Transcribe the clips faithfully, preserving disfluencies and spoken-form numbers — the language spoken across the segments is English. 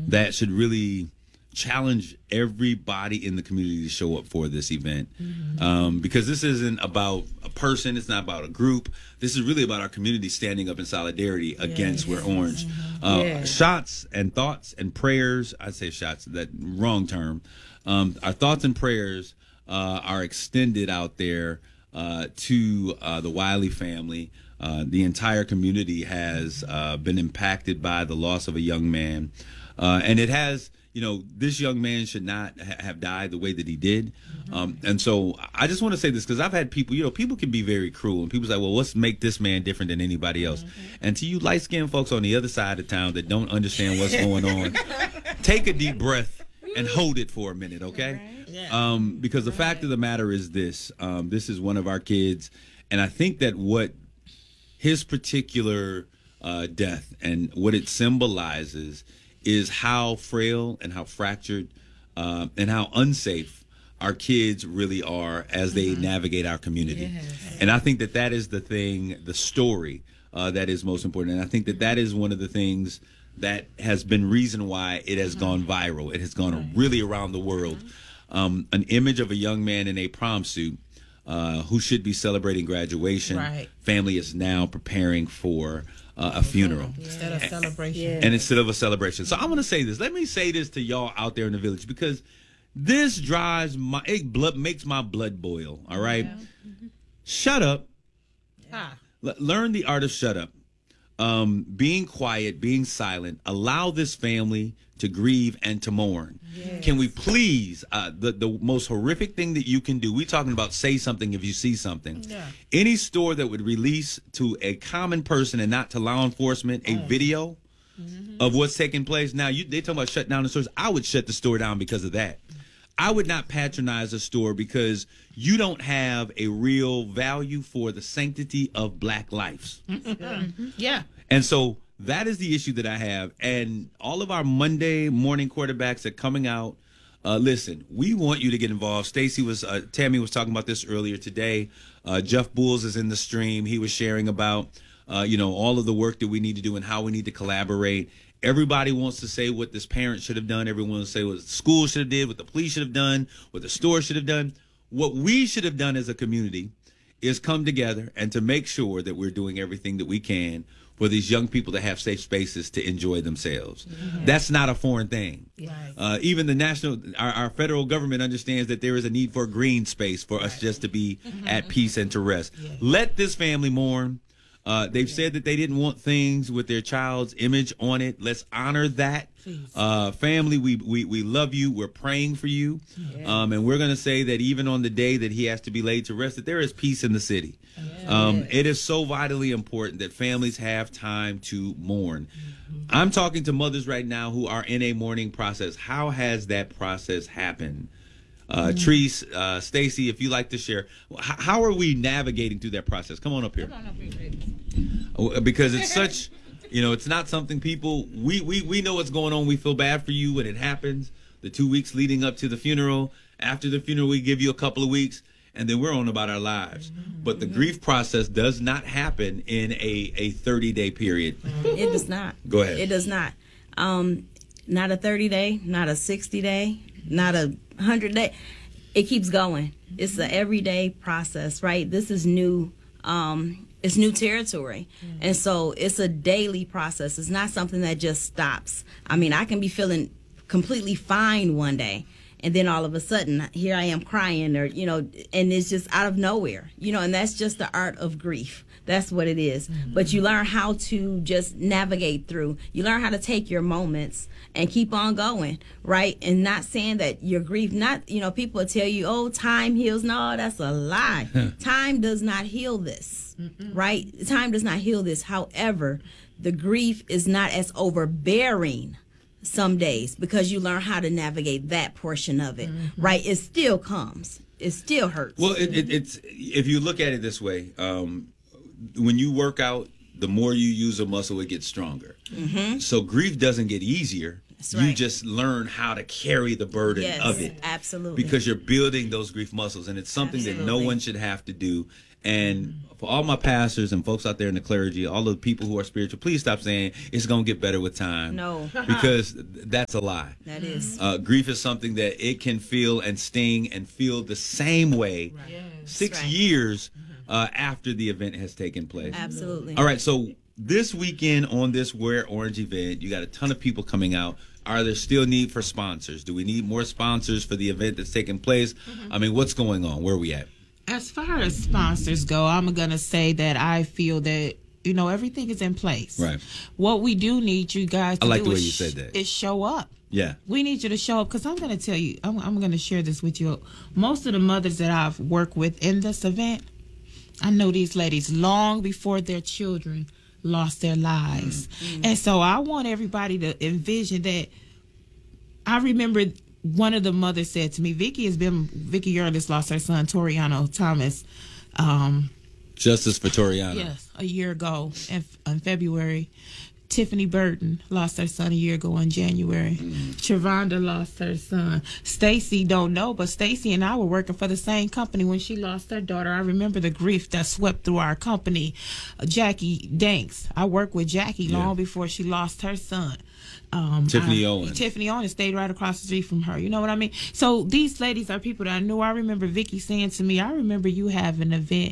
mm-hmm. that should really challenge everybody in the community to show up for this event. Mm-hmm. Um, because this isn't about a person, it's not about a group. This is really about our community standing up in solidarity yes. against Wear Orange. Mm-hmm. Uh, yes. Shots and thoughts and prayers, I say shots, that wrong term. Um, our thoughts and prayers uh, are extended out there uh, to uh, the Wiley family. Uh, the entire community has uh, been impacted by the loss of a young man. Uh, and it has, you know, this young man should not ha- have died the way that he did. Mm-hmm. Um, and so I just want to say this because I've had people, you know, people can be very cruel. And people say, well, let's make this man different than anybody else. Mm-hmm. And to you light-skinned folks on the other side of town that don't understand what's going on, take a deep breath and hold it for a minute, okay? Right. Yeah. Um, because the right. fact of the matter is this. Um, this is one of our kids. And I think that what his particular uh, death and what it symbolizes is how frail and how fractured uh, and how unsafe our kids really are as they mm-hmm. navigate our community. Yes. And I think that that is the thing, the story uh, that is most important. And I think that that is one of the things that has been reason why it has mm-hmm. gone viral. It has gone right. really around the world. Mm-hmm. Um, an image of a young man in a prom suit uh, who should be celebrating graduation. Right. Family is now preparing for Uh, a funeral yeah. instead of celebration, yeah. and instead of a celebration. So I'm going to say this. Let me say this to y'all out there in the village because this drives my it blood makes my blood boil. All right, yeah. mm-hmm. Shut up. Yeah. L- learn the art of shut up. Um, being quiet, being silent. Allow this family to grieve and to mourn. Yes. Can we please, uh, the, the most horrific thing that you can do, we're talking about say something if you see something. Yeah. Any store that would release to a common person and not to law enforcement a oh. video mm-hmm. of what's taking place. Now, you, they talking about shut down the stores. I would shut the store down because of that. I would not patronize a store because you don't have a real value for the sanctity of black lives. Mm-hmm. Yeah. And so that is the issue that I have. And all of our Monday morning quarterbacks are coming out. Uh, listen, we want you to get involved. Stacy was, uh, Tammy was talking about this earlier today. Uh, Jeff Bulls is in the stream. He was sharing about, uh, you know, all of the work that we need to do and how we need to collaborate. Everybody wants to say what this parent should have done. Everyone wants to say what the school should have did, what the police should have done, what the store should have done. What we should have done as a community is come together and to make sure that we're doing everything that we can for these young people to have safe spaces to enjoy themselves. Mm-hmm. That's not a foreign thing. Right. Uh, even the national, our, our federal government understands that there is a need for green space for right. us just to be mm-hmm. at peace and to rest. Yeah. Let this family mourn. Uh, they've yeah. said that they didn't want things with their child's image on it. Let's honor that. Uh, family, we, we we love you. We're praying for you. Yeah. Um, and we're going to say that even on the day that he has to be laid to rest, that there is peace in the city. Yeah. Um, it is so vitally important that families have time to mourn. Mm-hmm. I'm talking to mothers right now who are in a mourning process. How has that process happened? Uh, mm-hmm. Treese, uh, Stacy, if you like to share, how, how are we navigating through that process? Come on up here. Come on up here, baby. Because it's such, you know, it's not something people, we, we, we know what's going on. We feel bad for you when it happens. The two weeks leading up to the funeral. After the funeral, we give you a couple of weeks, and then we're on about our lives. Mm-hmm. But the grief process does not happen in a, a thirty-day period. It does not. Go ahead. It does not. Um, not a thirty-day, not a sixty-day, not a hundred-day. It keeps going. It's an everyday process, right? This is new. Um, it's new territory. Mm-hmm. And so it's a daily process. It's not something that just stops. I mean, I can be feeling completely fine one day, and then all of a sudden, here I am crying, or, you know, and it's just out of nowhere, you know, and that's just the art of grief. That's what it is. Mm-hmm. But you learn how to just navigate through. You learn how to take your moments and keep on going, right? And not saying that your grief, not, you know, people will tell you, oh, time heals. No, that's a lie. Time does not heal this, mm-hmm. right? Time does not heal this. However, the grief is not as overbearing some days because you learn how to navigate that portion of it, mm-hmm. right? It still comes. It still hurts. Well, it, it, it's if you look at it this way, um, when you work out, the more you use a muscle, it gets stronger. Mm-hmm. So grief doesn't get easier. That's right. You just learn how to carry the burden yes, of it. Absolutely. Because you're building those grief muscles, and it's something absolutely. That no one should have to do. And for all my pastors and folks out there in the clergy, all the people who are spiritual, please stop saying it's going to get better with time. No. Because that's a lie. That is. Uh, grief is something that it can feel and sting and feel the same way Right. Yes. six Right. years uh, after the event has taken place. Absolutely. All right, so this weekend on this Wear Orange event, you got a ton of people coming out. Are there still need for sponsors? Do we need more sponsors for the event that's taking place? I mean, what's going on? Where are we at? As far as sponsors go, I'm going to say that I feel that, you know, everything is in place. Right. What we do need you guys to I like do the way is, you said that. is show up. Yeah. We need you to show up because I'm going to tell you, I'm, I'm going to share this with you. Most of the mothers that I've worked with in this event, I know these ladies long before their children lost their lives. Mm-hmm. And so I want everybody to envision that. I remember one of the mothers said to me, Vicky has been, Vicky Yerlis lost her son, Toriano Thomas. Um, Justice for Toriano. yes, a year ago in, in February. Tiffany Burton lost her son a year ago in January. Mm. Trevonda lost her son. Stacy don't know, but Stacy and I were working for the same company when she lost her daughter. I remember the grief that swept through our company. Uh, Jackie Danks. I worked with Jackie Yeah. long before she lost her son. Um, Tiffany I, Owens. Tiffany Owens stayed right across the street from her. You know what I mean? So these ladies are people that I knew. I remember Vicky saying to me, I remember you having an event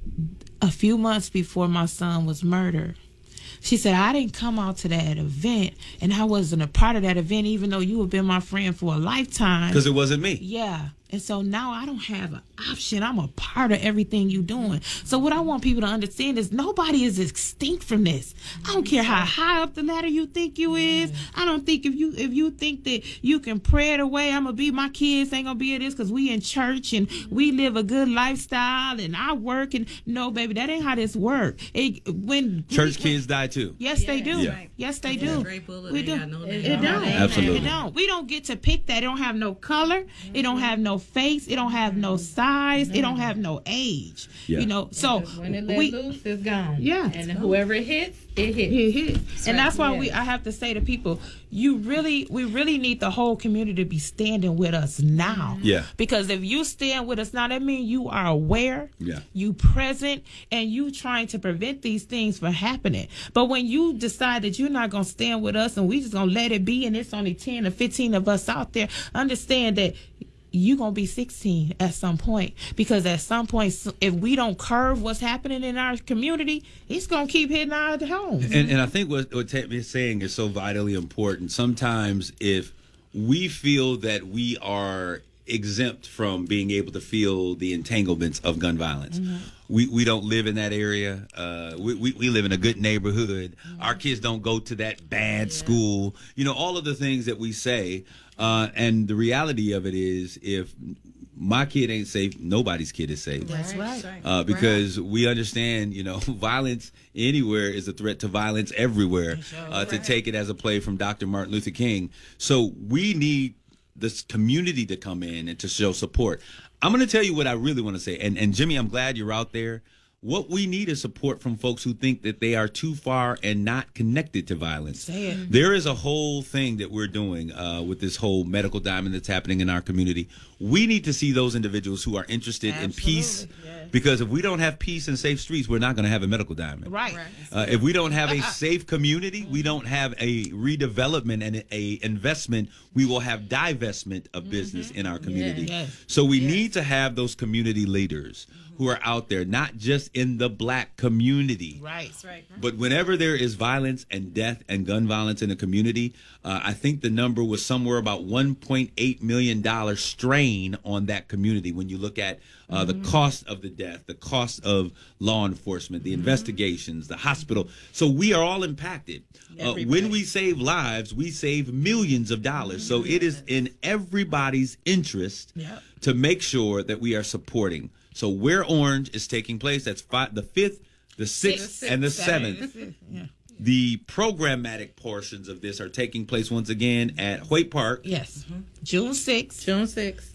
a few months before my son was murdered. She said, I didn't come out to that event, and I wasn't a part of that event, even though you have been my friend for a lifetime. Because it wasn't me. Yeah. And so now I don't have an option. I'm a part of everything you're doing. So what I want people to understand is nobody is extinct from this. I don't care how high up the ladder you think you is. I don't think if you if you think that you can pray it away, I'm going to be, my kids ain't going to be at this because we in church and we live a good lifestyle and I work. And no, baby, that ain't how this work. It, when Church kids die too. Yes, they do. Yeah. Yes, they do. Great bullet. We Ain't do. got no It, name. don't. Absolutely. It don't. We don't get to pick that. It don't have no color. It don't have no face. It don't have no size. It don't have no age. Yeah. You know. So When it let we. loose, it's gone. Yeah. And whoever it hits, it hits. It hit. And that's why Yeah. we. I have to say to people, you really, we really need the whole community to be standing with us now. Yeah. Because if you stand with us now, that means you are aware. Yeah. You present, and you trying to prevent these things from happening. But when you decide that you're not gonna stand with us and we just gonna let it be, and it's only ten or fifteen of us out there, understand that you're going to be sixteen at some point, because at some point, if we don't curb what's happening in our community, it's going to keep hitting our homes. And, and I think what, what Ted is saying is so vitally important. Sometimes if we feel that we are exempt from being able to feel the entanglements of gun violence, mm-hmm. we, we don't live in that area. Uh, we, we, we live in a good neighborhood. Mm-hmm. Our kids don't go to that bad yeah. school. You know, all of the things that we say. Uh, and the reality of it is, if my kid ain't safe, nobody's kid is safe. That's right. Uh, because right. we understand, you know, violence anywhere is a threat to violence everywhere, sure. uh, right. to take it as a play from Doctor Martin Luther King. So we need this community to come in and to show support. I'm going to tell you what I really want to say. And, and Jimmy, I'm glad you're out there. What we need is support from folks who think that they are too far and not connected to violence. Say it. There is a whole thing that we're doing uh, with this whole medical diamond that's happening in our community. We need to see those individuals who are interested Absolutely. in peace, yes. because if we don't have peace and safe streets, we're not going to have a medical diamond. Right. right. Uh, if we don't have a safe community, we don't have a redevelopment and a investment, we will have divestment of business mm-hmm. in our community. Yes. Yes. So we yes. need to have those community leaders who are out there, not just in the black community. Right. That's right. But whenever there is violence and death and gun violence in a community, uh, I think the number was somewhere about one point eight million dollars strain on that community when you look at uh, mm-hmm. the cost of the death, the cost of law enforcement, the mm-hmm. investigations, the hospital. So we are all impacted. Uh, when we save lives, we save millions of dollars. Mm-hmm. So it is in everybody's interest yep. to make sure that we are supporting. So Wear Orange is taking place. That's five, the fifth, the sixth, Six, and the seventh. Yeah. The programmatic portions of this are taking place once again at Hoyt Park. Yes. Mm-hmm. June sixth. June sixth.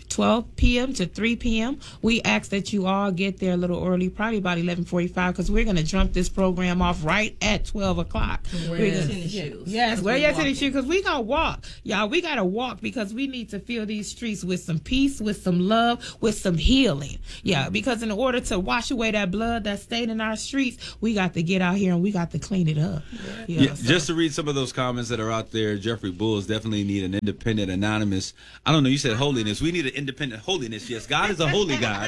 twelve p.m. to three p.m. We ask that you all get there a little early, probably about eleven forty-five, because we're going to jump this program off right at twelve o'clock. Wear We're your gonna- tennis shoes. Yes, wear your tennis shoes, because we going to walk. Y'all, we got to walk because we need to fill these streets with some peace, with some love, with some healing. Yeah, because in order to wash away that blood that stayed in our streets, we got to get out here and we got to clean it up. Yeah, Yeah, so- just to read some of those comments that are out there, Jeffrey Bulls definitely need an independent, anonymous. I don't know. You said holiness. We need an independent holiness. Yes, God is a holy God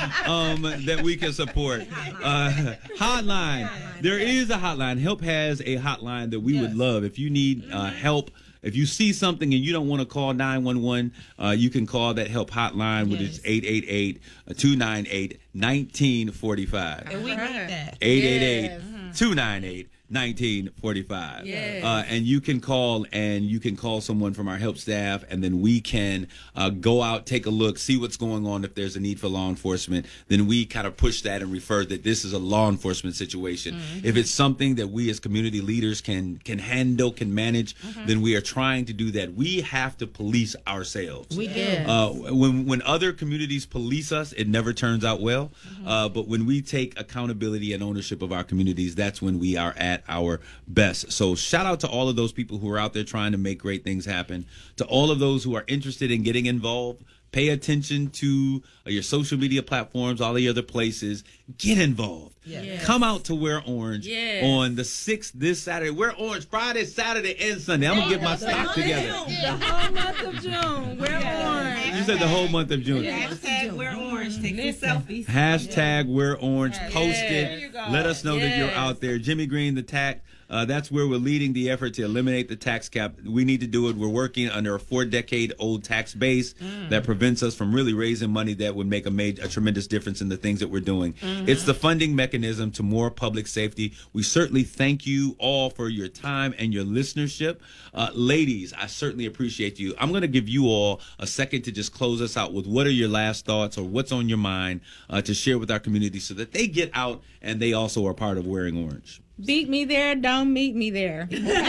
um, that we can support. Uh, hotline. There is a hotline. Help has a hotline that we would love. If you need uh, help, if you see something and you don't want to call nine one one, uh, you can call that help hotline, which is eight eight eight, two nine eight, one nine four five. and we need that. eight eight eight, two nine eight, nineteen forty-five. Yes. Uh, and you can call and you can call someone from our help staff, and then we can uh, go out, take a look, see what's going on. If there's a need for law enforcement, then we kind of push that and refer that this is a law enforcement situation. Mm-hmm. If it's something that we as community leaders can can handle, can manage, Mm-hmm. then we are trying to do that. We have to police ourselves. We do. Yeah. Uh, when when other communities police us, it never turns out well. Uh, but when we take accountability and ownership of our communities, that's when we are at our best. So shout out to all of those people who are out there trying to make great things happen. To all of those who are interested in getting involved, pay attention to uh, your social media platforms, all the other places. Get involved. Yes. Come out to Wear Orange Yes. on the sixth this Saturday. Wear Orange Friday, Saturday, and Sunday. I'm going to get my stock together. The whole month of June. We're orange. You said the whole month of June. Hashtag wear orange. Take your selfies. Hashtag Wear Orange. Post There it. you go. Let us know that you're Yes. out there. Jimmy Green, the tax. Uh, that's where we're leading the effort to eliminate the tax cap. We need to do it. We're working under a four-decade-old tax base that prevents us from really raising money that would make a, made, a tremendous difference in the things that we're doing. It's the funding mechanism to more public safety. We certainly thank you all for your time and your listenership. Uh, ladies, I certainly appreciate you. I'm going to give you all a second to just close us out with what are your last thoughts or what's on your mind uh, to share with our community so that they get out and they also are part of Wearing Orange. Beat me there, don't meet me there.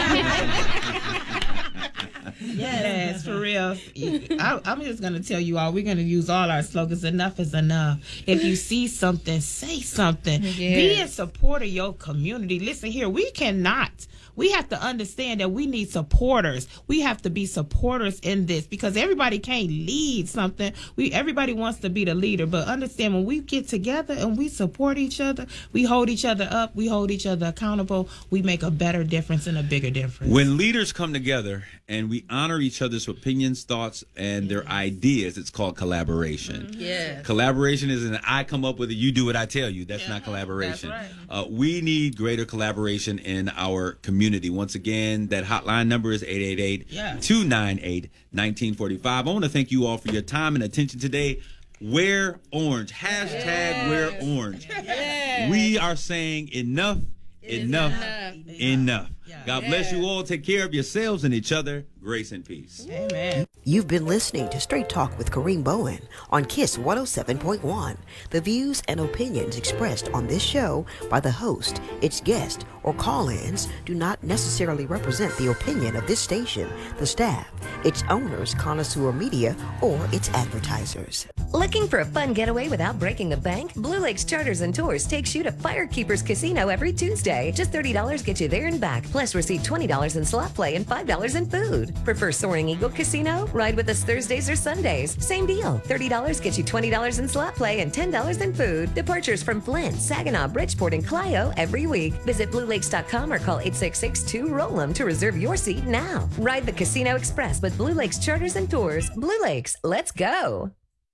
Yes, for real. I, I'm just going to tell you all, we're going to use all our slogans. Enough is enough. If you see something, say something. Be in Yes. support of your community. Listen here, we cannot. We have to understand that we need supporters. We have to be supporters in this because everybody can't lead something. We everybody wants to be the leader, but understand when we get together and we support each other, we hold each other up, we hold each other accountable, we make a better difference and a bigger difference. When leaders come together and we honor each other's opinions, thoughts, and their ideas, it's called collaboration. Yes. Collaboration isn't I come up with it, you do what I tell you. That's not collaboration. That's right. Uh, we need greater collaboration in our community. Once again, that hotline number is eight eight eight, two nine eight, one nine four five. I want to thank you all for your time and attention today. Wear Orange. Hashtag Wear Orange. We are saying enough, enough, enough. enough. God bless you all. Take care of yourselves and each other. Grace and peace. Amen. You've been listening to Straight Talk with Kareem Bowen on KISS one oh seven point one. The views and opinions expressed on this show by the host, its guest, or call-ins do not necessarily represent the opinion of this station, the staff, its owners, Connoisseur Media, or its advertisers. Looking for a fun getaway without breaking the bank? Blue Lakes Charters and Tours takes you to Firekeepers Casino every Tuesday. Just thirty dollars gets you there and back. Plus receive twenty dollars in slot play and five dollars in food. Prefer Soaring Eagle Casino? Ride with us Thursdays or Sundays. Same deal. thirty dollars gets you twenty dollars in slot play and ten dollars in food. Departures from Flint, Saginaw, Bridgeport, and Clio every week. Visit blue lakes dot com or call eight six six, two, R O L 'em to reserve your seat now. Ride the Casino Express with Blue Lakes Charters and Tours. Blue Lakes, let's go.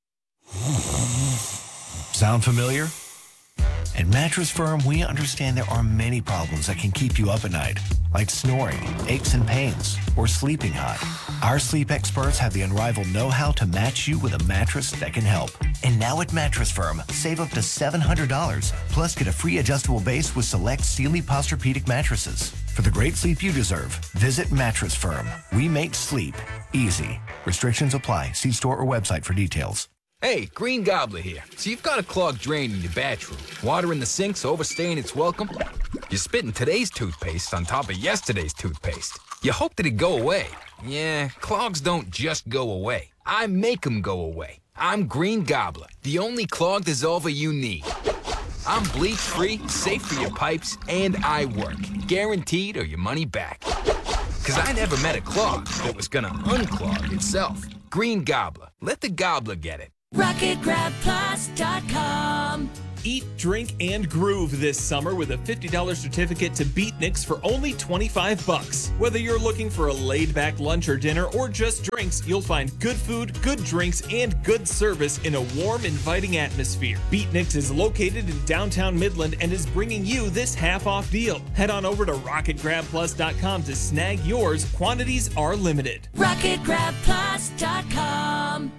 Sound familiar? At Mattress Firm, we understand there are many problems that can keep you up at night, like snoring, aches and pains, or sleeping hot. Our sleep experts have the unrivaled know-how to match you with a mattress that can help. And now at Mattress Firm, save up to seven hundred dollars, plus get a free adjustable base with select Sealy Posturepedic mattresses. For the great sleep you deserve, visit Mattress Firm. We make sleep easy. Restrictions apply. See store or website for details. Hey, Green Gobbler here. So you've got a clogged drain in your bathroom. Water in the sink's overstaying its welcome. You're spitting today's toothpaste on top of yesterday's toothpaste. You hope that it go away. Yeah, clogs don't just go away. I make them go away. I'm Green Gobbler, the only clog dissolver you need. I'm bleach-free, safe for your pipes, and I work. Guaranteed or your money back. Because I never met a clog that was gonna unclog itself. Green Gobbler. Let the gobbler get it. Rocket Grab Plus dot com. Eat, drink, and groove this summer with a fifty dollars certificate to Beatniks for only twenty-five bucks. Whether you're looking for a laid-back lunch or dinner or just drinks, you'll find good food, good drinks, and good service in a warm, inviting atmosphere. Beatniks is located in downtown Midland and is bringing you this half-off deal. Head on over to Rocket Grab Plus dot com to snag yours. Quantities are limited. Rocket Grab Plus dot com.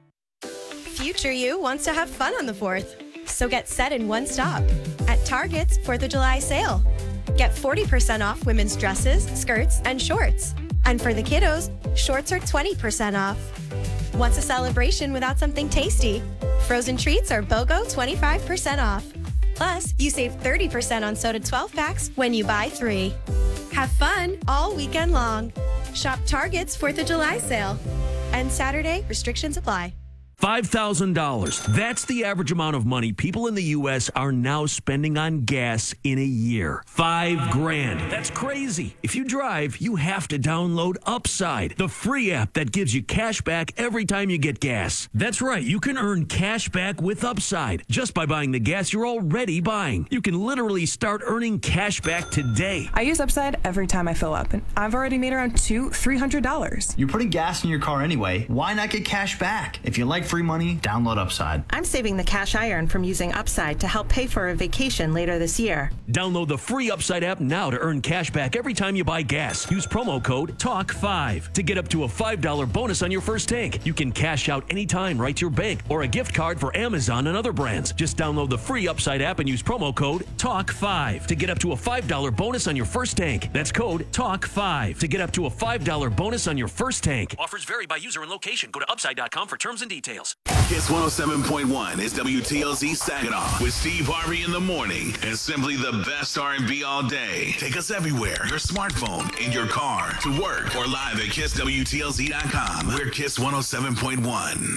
Future you wants to have fun on the fourth. So get set in one stop at Target's fourth of July sale. Get forty percent off women's dresses, skirts, and shorts. And for the kiddos, shorts are twenty percent off. What's a celebration without something tasty? Frozen treats are BOGO twenty-five percent off. Plus, you save thirty percent on soda twelve packs when you buy three. Have fun all weekend long. Shop Target's fourth of July sale. And Saturday, restrictions apply. five thousand dollars. That's the average amount of money people in the U S are now spending on gas in a year. Five grand. That's crazy. If you drive, you have to download Upside, the free app that gives you cash back every time you get gas. That's right. You can earn cash back with Upside just by buying the gas you're already buying. You can literally start earning cash back today. I use Upside every time I fill up, and I've already made around two, three hundred dollars. You're putting gas in your car anyway. Why not get cash back? If you like free money, download Upside. I'm saving the cash I earn from using Upside to help pay for a vacation later this year. Download the free Upside app now to earn cash back every time you buy gas. Use promo code talk five to get up to a five dollars bonus on your first tank. You can cash out anytime right to your bank or a gift card for Amazon and other brands. Just download the free Upside app and use promo code talk five to get up to a five dollars bonus on your first tank. That's code talk five to get up to a five dollars bonus on your first tank. Offers vary by user and location. Go to upside dot com for terms and details. Kiss one oh seven point one is W T L Z Saginaw with Steve Harvey in the morning and simply the best R and B all day. Take us everywhere. Your smartphone, in your car, to work, or live at kiss W T L Z dot com. We're Kiss one oh seven point one.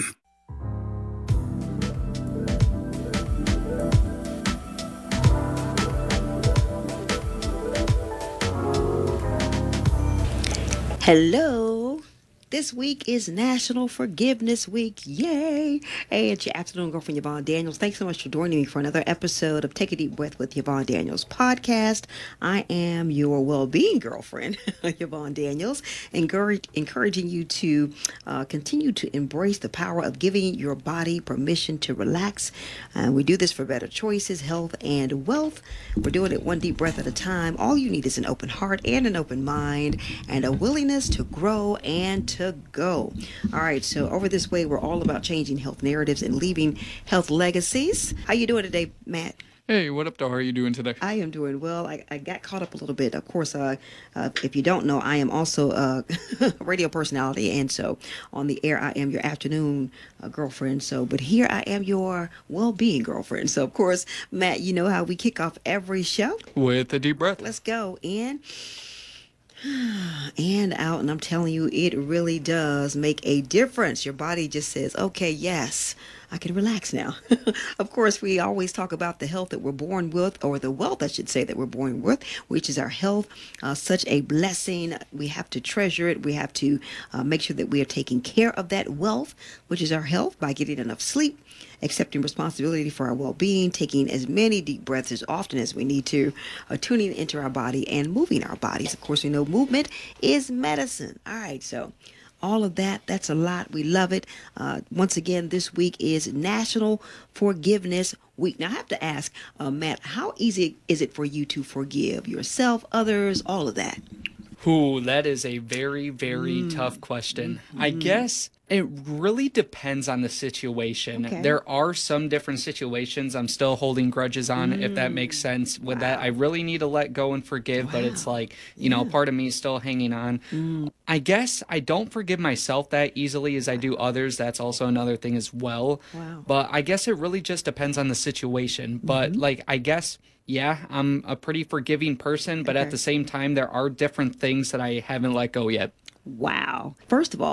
Hello. This week is National Forgiveness Week. Yay. Hey, it's your afternoon girlfriend, Yvonne Daniels. Thanks so much for joining me for another episode of Take a Deep Breath with Yvonne Daniels podcast. I am your well-being girlfriend, Yvonne Daniels, encourage, encouraging you to uh, continue to embrace the power of giving your body permission to relax. Uh, we do this for better choices, health, and wealth. We're doing it one deep breath at a time. All you need is an open heart and an open mind and a willingness to grow and to go. All right, so over this way, we're all about changing health narratives and leaving health legacies. How you doing today, Matt? Hey, what up, though? How are you doing today? I am doing well. I, I got caught up a little bit. Of course, uh, uh, if you don't know, I am also a radio personality, and so on the air, I am your afternoon uh, girlfriend. So, but here I am your well-being girlfriend. So, of course, Matt, you know how we kick off every show? With a deep breath. Let's go in. And out, and I'm telling you, it really does make a difference. Your body just says, okay, yes, I can relax now. Of course, we always talk about the health that we're born with, or the wealth, I should say, that we're born with, which is our health. Uh, such a blessing. We have to treasure it. We have to uh, make sure that we are taking care of that wealth, which is our health, by getting enough sleep, accepting responsibility for our well-being, taking as many deep breaths as often as we need to, uh, tuning into our body and moving our bodies. Of course, we know movement is medicine. All right, so all of that, that's a lot. We love it. Uh, once again, this week is National Forgiveness Week. Now, I have to ask, uh, Matt, how easy is it for you to forgive yourself, others, all of that? Ooh, that is a very, very mm. tough question. Mm. I guess it really depends on the situation. Okay. There are some different situations I'm still holding grudges on, mm. if that makes sense. With wow. that, I really need to let go and forgive, wow. but it's like, you yeah. know, part of me is still hanging on. Mm. I guess I don't forgive myself that easily as I do others. That's also another thing as well. Wow. But I guess it really just depends on the situation. But mm-hmm. like, I guess... yeah, I'm a pretty forgiving person, but okay. at the same time, there are different things that I haven't let go yet. Wow. First of all,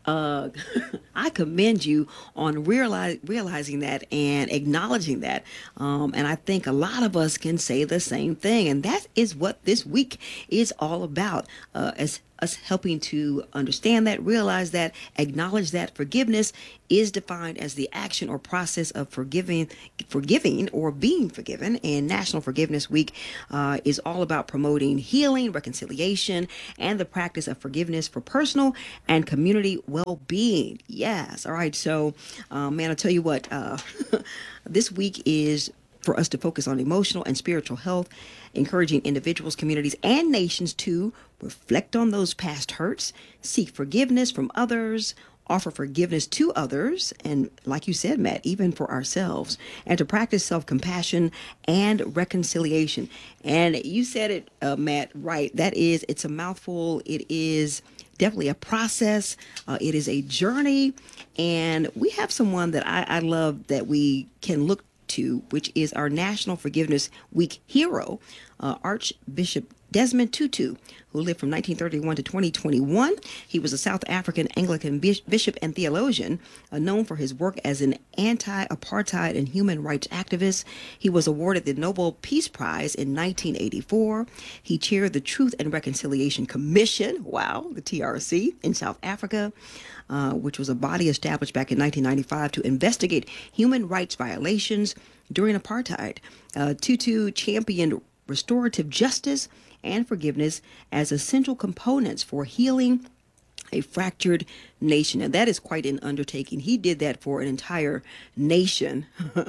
uh, I commend you on realize, realizing that and acknowledging that. Um, and I think a lot of us can say the same thing. And that is what this week is all about, uh, as us helping to understand that, realize that, acknowledge that forgiveness is defined as the action or process of forgiving, forgiving or being forgiven. And National Forgiveness Week uh, is all about promoting healing, reconciliation, and the practice of forgiveness for personal and community well-being. Yes. All right. So, uh, man, I'll tell you what, uh, this week is for us to focus on emotional and spiritual health, encouraging individuals, communities, and nations to reflect on those past hurts, seek forgiveness from others, offer forgiveness to others, and like you said, Matt, even for ourselves, and to practice self-compassion and reconciliation. And you said it, uh, Matt, right. That is, it's a mouthful. It is definitely a process. Uh, it is a journey. And we have someone that I, I love that we can look to, which is our National Forgiveness Week hero, uh, Archbishop Desmond Tutu, who lived from nineteen thirty-one to twenty twenty-one. He was a South African Anglican bishop and theologian, uh, known for his work as an anti-apartheid and human rights activist. He was awarded the Nobel Peace Prize in nineteen eighty-four. He chaired the Truth and Reconciliation Commission, wow, the T R C, in South Africa, uh, which was a body established back in nineteen ninety-five to investigate human rights violations during apartheid. Uh, Tutu championed restorative justice and forgiveness as essential components for healing a fractured nation. And that is quite an undertaking. He did that for an entire nation.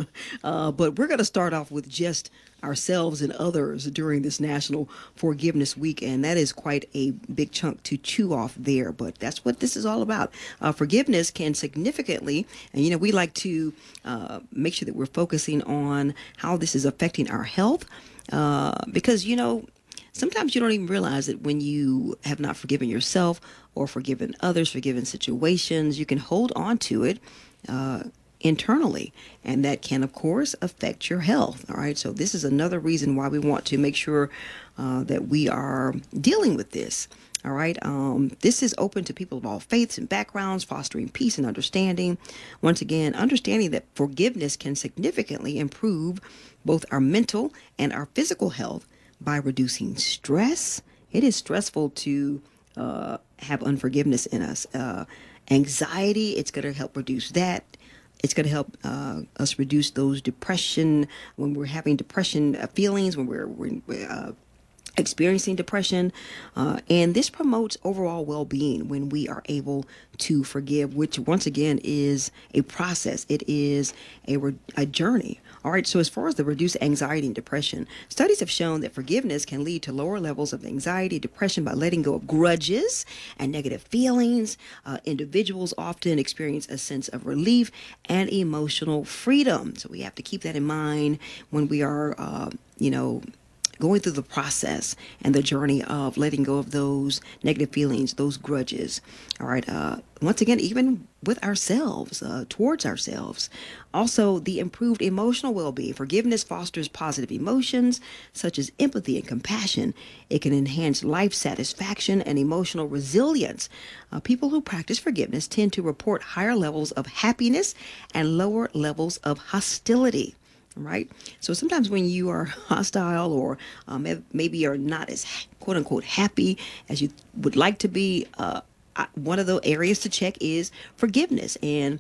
uh, but we're going to start off with just ourselves and others during this National Forgiveness Week. And that is quite a big chunk to chew off there. But that's what this is all about. Uh, forgiveness can significantly, and you know, we like to uh, make sure that we're focusing on how this is affecting our health. Uh, because, you know, sometimes you don't even realize that when you have not forgiven yourself or forgiven others, forgiven situations, you can hold on to it uh, internally. And that can, of course, affect your health. All right. So this is another reason why we want to make sure uh, that we are dealing with this. All right. Um, this is open to people of all faiths and backgrounds, fostering peace and understanding. Once again, understanding that forgiveness can significantly improve both our mental and our physical health by reducing stress. It is stressful to uh, have unforgiveness in us. Uh, anxiety, it's going to help reduce that. It's going to help uh, us reduce those depression, when we're having depression uh, feelings, when we're, we're uh, experiencing depression. Uh, and this promotes overall well-being when we are able to forgive, which once again is a process. It is a, re- a journey. All right. So as far as the reduced anxiety and depression, studies have shown that forgiveness can lead to lower levels of anxiety, depression by letting go of grudges and negative feelings. Uh, individuals often experience a sense of relief and emotional freedom. So we have to keep that in mind when we are, uh, you know, going through the process and the journey of letting go of those negative feelings, those grudges. All right. Uh, once again, even with ourselves, uh, towards ourselves. Also, the improved emotional well-being. Forgiveness fosters positive emotions such as empathy and compassion. It can enhance life satisfaction and emotional resilience. Uh, people who practice forgiveness tend to report higher levels of happiness and lower levels of hostility. Right. So sometimes when you are hostile or um, maybe are not as quote unquote happy as you would like to be, uh, one of the areas to check is forgiveness. And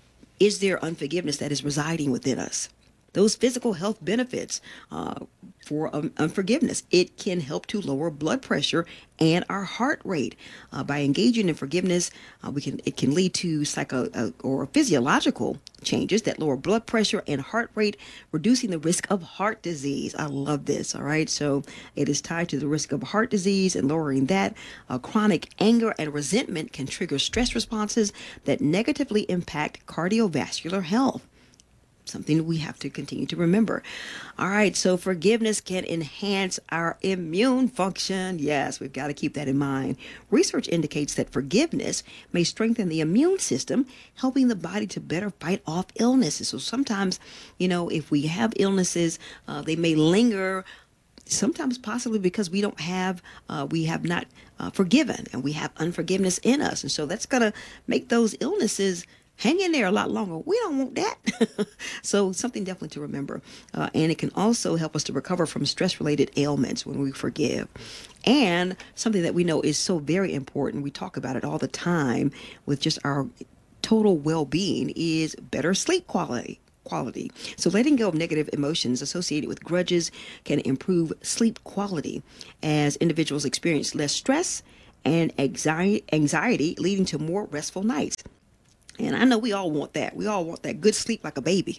is there unforgiveness that is residing within us? Those physical health benefits uh, for um, unforgiveness. It can help to lower blood pressure and our heart rate. Uh, by engaging in forgiveness, uh, we can it can lead to psycho uh, or physiological changes that lower blood pressure and heart rate, reducing the risk of heart disease. I love this. All right. So it is tied to the risk of heart disease and lowering that. Uh, chronic anger and resentment can trigger stress responses that negatively impact cardiovascular health. Something we have to continue to remember. All right, so forgiveness can enhance our immune function. Yes, we've got to keep that in mind. Research indicates that forgiveness may strengthen the immune system, helping the body to better fight off illnesses. So sometimes, you know, if we have illnesses, uh, they may linger sometimes possibly because we don't have, uh, we have not uh, forgiven, and we have unforgiveness in us. And so that's going to make those illnesses hang in there a lot longer. We don't want that. So something definitely to remember. Uh, and it can also help us to recover from stress-related ailments when we forgive. And something that we know is so very important, we talk about it all the time with just our total well-being, is better sleep quality. Quality. So letting go of negative emotions associated with grudges can improve sleep quality as individuals experience less stress and anxiety, anxiety leading to more restful nights. And I know we all want that. We all want that good sleep like a baby.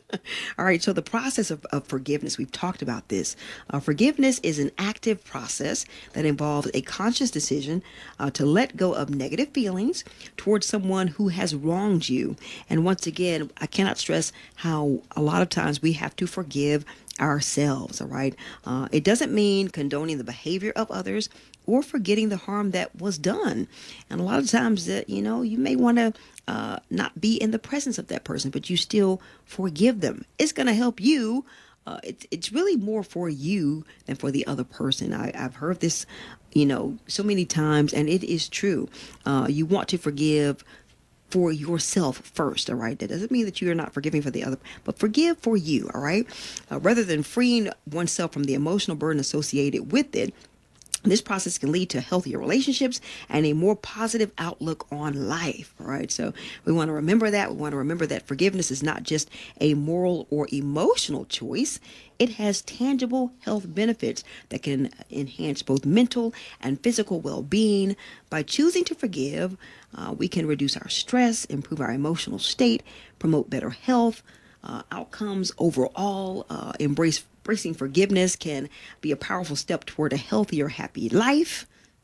All right. So the process of, of forgiveness, we've talked about this. Uh, forgiveness is an active process that involves a conscious decision uh, to let go of negative feelings towards someone who has wronged you. And once again, I cannot stress how a lot of times we have to forgive ourselves. All right. Uh, it doesn't mean condoning the behavior of others or forgetting the harm that was done. And a lot of times that, you know, you may want to uh, not be in the presence of that person, but you still forgive them. It's going to help you. Uh, it, it's really more for you than for the other person. I, I've heard this, you know, so many times, and it is true. Uh, you want to forgive for yourself first, all right? That doesn't mean that you are not forgiving for the other, but forgive for you, all right? Uh, rather than freeing oneself from the emotional burden associated with it, this process can lead to healthier relationships and a more positive outlook on life. All right. So we want to remember that. We want to remember that forgiveness is not just a moral or emotional choice. It has tangible health benefits that can enhance both mental and physical well-being. By choosing to forgive, uh, we can reduce our stress, improve our emotional state, promote better health uh, outcomes overall, uh, embrace Embracing forgiveness can be a powerful step toward a healthier, happy life.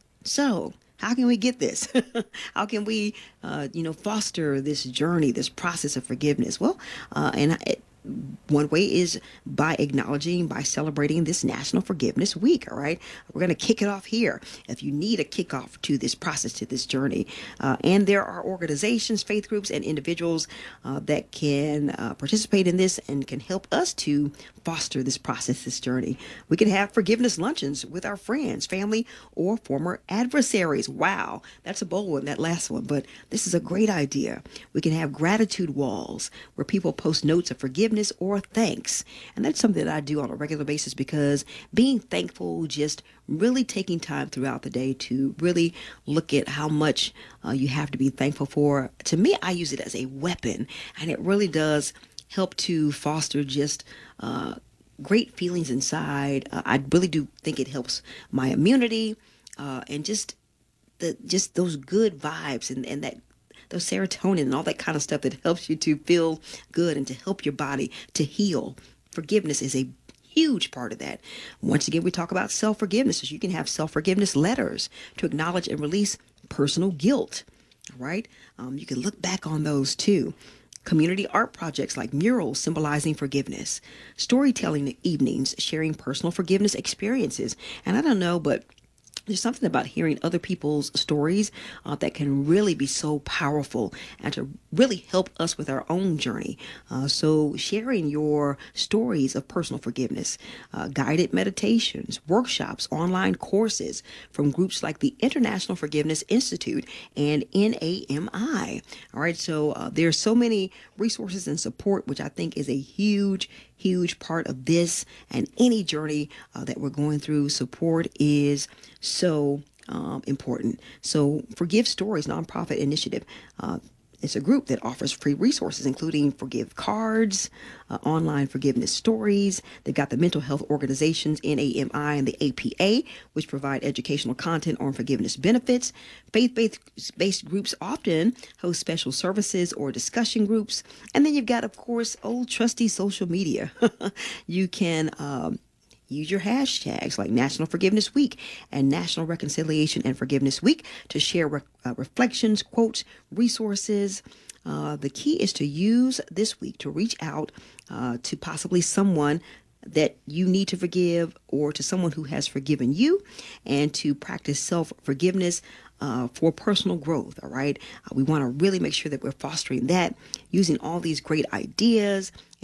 So, how can we get this? How can we, uh, you know, foster this journey, this process of forgiveness? Well, uh, and it, one way is by acknowledging, by celebrating this National Forgiveness Week. All right. We're going to kick it off here. If you need a kickoff to this process, to this journey, uh, and there are organizations, faith groups, and individuals uh, that can uh, participate in this and can help us to foster this process, this journey. We can have forgiveness luncheons with our friends, family, or former adversaries. Wow. That's a bold one, that last one, but this is a great idea. We can have gratitude walls where people post notes of forgiveness or thanks. And that's something that I do on a regular basis, because being thankful, just really taking time throughout the day to really look at how much uh, you have to be thankful for. To me, I use it as a weapon, and it really does help to foster just uh, great feelings inside. Uh, I really do think it helps my immunity uh, and just the just those good vibes and, and that those serotonin and all that kind of stuff that helps you to feel good and to help your body to heal. Forgiveness is a huge part of that. Once again, we talk about self-forgiveness. So you can have self-forgiveness letters to acknowledge and release personal guilt. All right. Um, you can look back on those too. Community art projects like murals symbolizing forgiveness. Storytelling evenings sharing personal forgiveness experiences. And I don't know, but there's something about hearing other people's stories uh, that can really be so powerful and to really help us with our own journey. Uh, so sharing your stories of personal forgiveness, uh, guided meditations, workshops, online courses from groups like the International Forgiveness Institute and N A M I. All right, so uh, there's so many resources and support, which I think is a huge, huge part of this and any journey uh, that we're going through. Support is so um, important. So Forgive Stories nonprofit initiative. Uh, it's a group that offers free resources, including Forgive cards, uh, online forgiveness stories. They've got the mental health organizations, N A M I and the A P A, which provide educational content on forgiveness benefits. Faith-based groups often host special services or discussion groups. And then you've got, of course, old trusty social media. You can um, use your hashtags like National Forgiveness Week and National Reconciliation and Forgiveness Week to share re- uh, reflections, quotes, resources. Uh, the key is to use this week to reach out uh, to possibly someone that you need to forgive or to someone who has forgiven you, and to practice self-forgiveness uh, for personal growth, all right? Uh, we want to really make sure that we're fostering that, using all these great ideas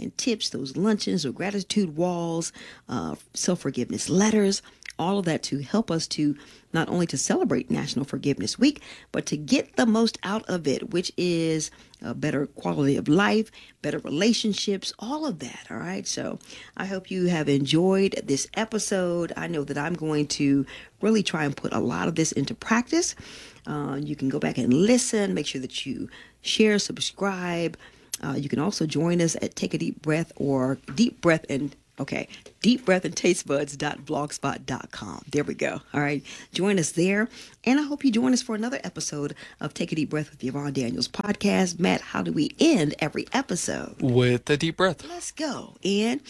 and tips, those luncheons or gratitude walls, uh, self-forgiveness letters, all of that to help us to not only to celebrate National Forgiveness Week, but to get the most out of it, which is a better quality of life, better relationships, all of that. All right. So I hope you have enjoyed this episode. I know that I'm going to really try and put a lot of this into practice. Uh, you can go back and listen. Make sure that you share, subscribe. Uh, you can also join us at Take a Deep Breath or Deep Breath and Okay, deep breath and taste buds dot blogspot dot com. There we go. All right, join us there. And I hope you join us for another episode of Take a Deep Breath with Yvonne Daniels podcast. Matt, how do we end every episode? With a deep breath. Let's go. In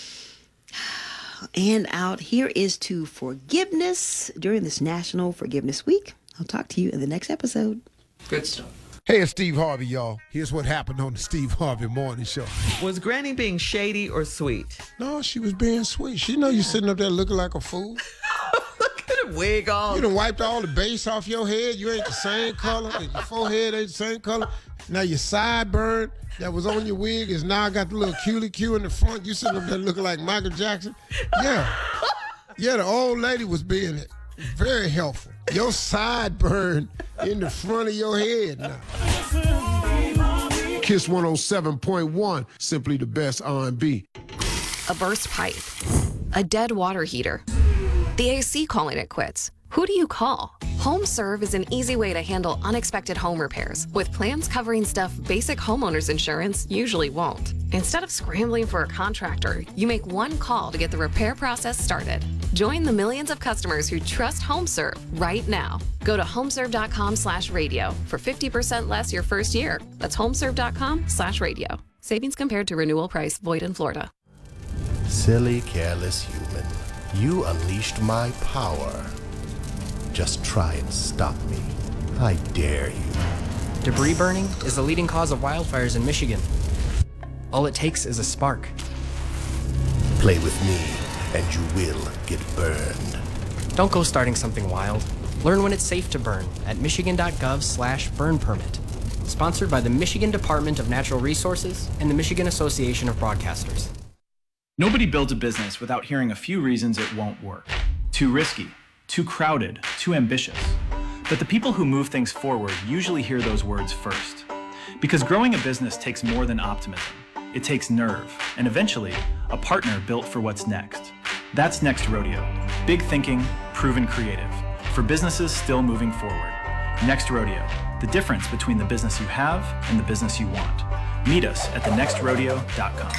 and out. Here is to forgiveness during this National Forgiveness Week. I'll talk to you in the next episode. Good stuff. Hey, it's Steve Harvey, y'all. Here's what happened on the Steve Harvey Morning Show. Was Granny being shady or sweet? No, she was being sweet. She know you sitting up there looking like a fool. Look at the wig on. You done wiped all the base off your head. You ain't the same color. And your forehead ain't the same color. Now your sideburn that was on your wig is now got the little cutie cue in the front. You sitting up there looking like Michael Jackson. Yeah. Yeah, the old lady was being very helpful. Your sideburn in the front of your head now. Kiss one oh seven point one, simply the best R and B. A burst pipe. A dead water heater. The A C calling it quits. Who do you call? HomeServe is an easy way to handle unexpected home repairs with plans covering stuff basic homeowners insurance usually won't. Instead of scrambling for a contractor, you make one call to get the repair process started. Join the millions of customers who trust HomeServe right now. Go to homeserve.com slash radio for fifty percent less your first year. That's homeserve.com slash radio. Savings compared to renewal price, void in Florida. Silly, careless human. You unleashed my power. Just try and stop me. I dare you. Debris burning is the leading cause of wildfires in Michigan. All it takes is a spark. Play with me, and you will get burned. Don't go starting something wild. Learn when it's safe to burn at michigan.gov slash burn permit. Sponsored by the Michigan Department of Natural Resources and the Michigan Association of Broadcasters. Nobody builds a business without hearing a few reasons it won't work. Too risky, too crowded, too ambitious. But the people who move things forward usually hear those words first. Because growing a business takes more than optimism. It takes nerve, and eventually, a partner built for what's next. That's Next Rodeo. Big thinking, proven creative. For businesses still moving forward. Next Rodeo. The difference between the business you have and the business you want. Meet us at the next rodeo dot com.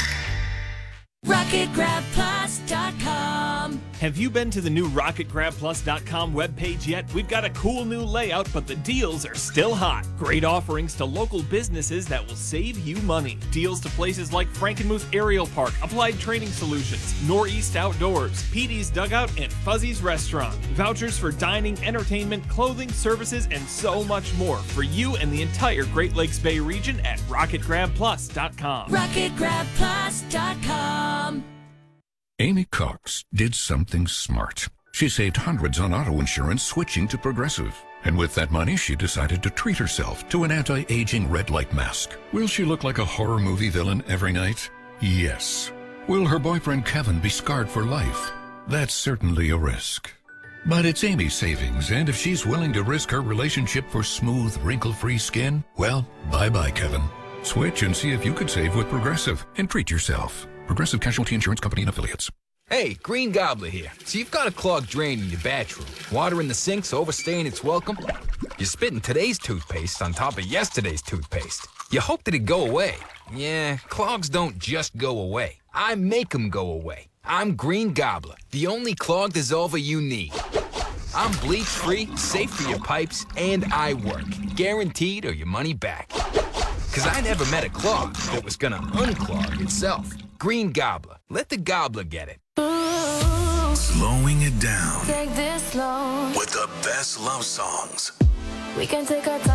rocket grab plus dot com. Have you been to the new rocket grab plus dot com webpage yet? We've got a cool new layout, but the deals are still hot. Great offerings to local businesses that will save you money. Deals to places like Frankenmuth Aerial Park, Applied Training Solutions, Northeast Outdoors, P D's Dugout, and Fuzzy's Restaurant. Vouchers for dining, entertainment, clothing, services, and so much more for you and the entire Great Lakes Bay region at rocket grab plus dot com. rocket grab plus dot com. Amy Cox did something smart. She saved hundreds on auto insurance switching to Progressive. And with that money, she decided to treat herself to an anti-aging red light mask. Will she look like a horror movie villain every night? Yes. Will her boyfriend Kevin be scarred for life? That's certainly a risk. But it's Amy's savings, and if she's willing to risk her relationship for smooth, wrinkle-free skin, well, bye-bye, Kevin. Switch and see if you could save with Progressive and treat yourself. Progressive Casualty Insurance Company and Affiliates. Hey, Green Gobbler here. So you've got a clogged drain in your bathroom. Water in the sink's overstaying its welcome. You're spitting today's toothpaste on top of yesterday's toothpaste. You hoped it'd go away. Yeah, clogs don't just go away. I make them go away. I'm Green Gobbler, the only clog dissolver you need. I'm bleach-free, safe for your pipes, and I work. Guaranteed or your money back. Because I never met a clog that was gonna unclog itself. Green Gobbler. Let the gobbler get it. Slowing it down Take this slow. with the best love songs. We can take our time.